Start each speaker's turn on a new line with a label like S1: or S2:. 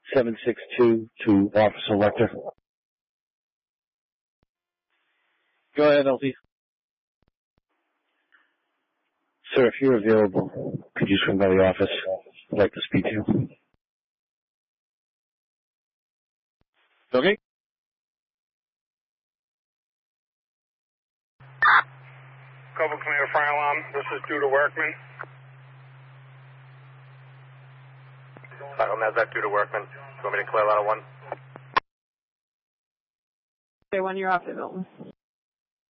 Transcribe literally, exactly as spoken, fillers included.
S1: seven six two to Officer Lecter. Go ahead, L T. Sir, if you're available, could you swing by the office? I'd like to speak to you. Okay.
S2: Cover Commander Fire Alarm, this is due to Workman.
S3: Fire Alarm, due to Workman. Do you want me to clear out of one?
S4: Okay, one, you're off the Milton.